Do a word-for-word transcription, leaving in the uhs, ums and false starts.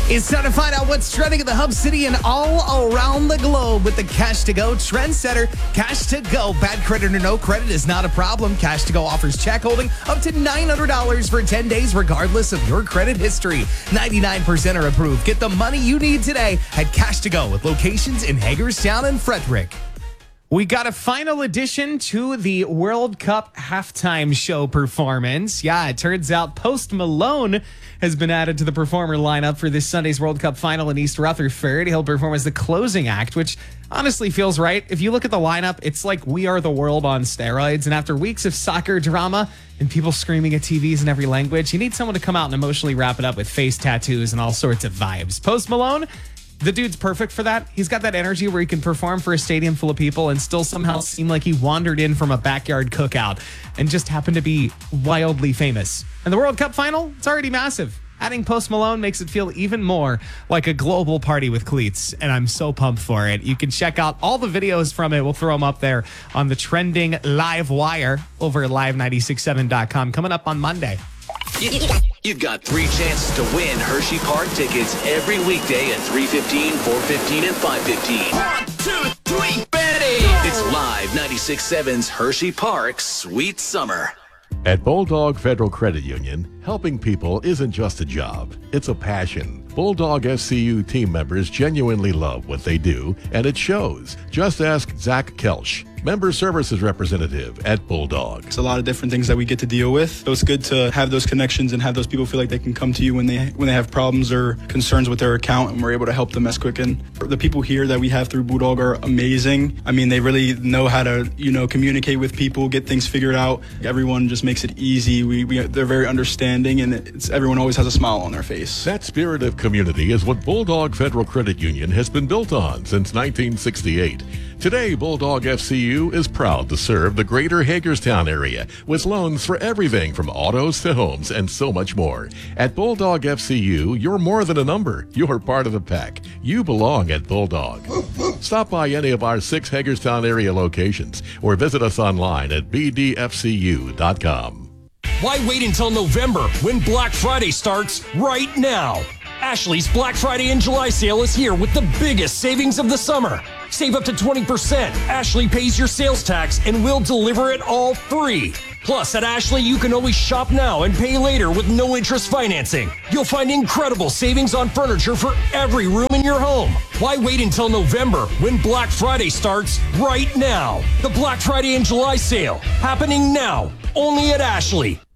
It's time to find out what's trending in the Hub City and all around the globe with the Cash to Go trendsetter. Cash to Go, bad credit or no credit is not a problem. Cash to Go offers check holding up to nine hundred dollars for ten days, regardless of your credit history. ninety-nine percent are approved. Get the money you need today at Cash to Go with locations in Hagerstown and Frederick. We got a final addition to the World Cup halftime show performance. Yeah, it turns out Post Malone has been added to the performer lineup for this Sunday's World Cup final in East Rutherford. He'll perform as the closing act, which honestly feels right. If you look at the lineup, it's like We Are the World on steroids. And after weeks of soccer drama and people screaming at T Vs in every language, you need someone to come out and emotionally wrap it up with face tattoos and all sorts of vibes. Post Malone, the dude's perfect for that. He's got that energy where he can perform for a stadium full of people and still somehow seem like he wandered in from a backyard cookout and just happened to be wildly famous. And the World Cup final, it's already massive. Adding Post Malone makes it feel even more like a global party with cleats, and I'm so pumped for it. You can check out all the videos from it. We'll throw them up there on the trending live wire over at live nine six seven dot com coming up on Monday. You've got three chances to win Hershey Park tickets every weekday at three fifteen, four fifteen, and five fifteen. One, two, three, ready! It's Live ninety-six point seven's Hershey Park Sweet Summer. At Bulldog Federal Credit Union, helping people isn't just a job, it's a passion. Bulldog F C U team members genuinely love what they do, and it shows. Just ask Zach Kelsch, Member Services Representative at Bulldog. It's a lot of different things that we get to deal with. So it's good to have those connections and have those people feel like they can come to you when they when they have problems or concerns with their account, and we're able to help them as quick. And the people here that we have through Bulldog are amazing. I mean, they really know how to, you know, communicate with people, get things figured out. Everyone just makes it easy. We, we they're very understanding, and it's everyone always has a smile on their face. That spirit of community is what Bulldog Federal Credit Union has been built on since nineteen sixty-eight. Today, Bulldog F C U is proud to serve the greater Hagerstown area with loans for everything from autos to homes and so much more. At Bulldog F C U, you're more than a number. You're part of the pack. You belong at Bulldog. Stop by any of our six Hagerstown area locations or visit us online at b d f c u dot com. Why wait until November when Black Friday starts right now? Ashley's Black Friday and July sale is here with the biggest savings of the summer. Save up to twenty percent. Ashley pays your sales tax and we'll deliver it all free. Plus, at Ashley, you can always shop now and pay later with no interest financing. You'll find incredible savings on furniture for every room in your home. Why wait until November when Black Friday starts right now? The Black Friday and July sale happening now, only at Ashley.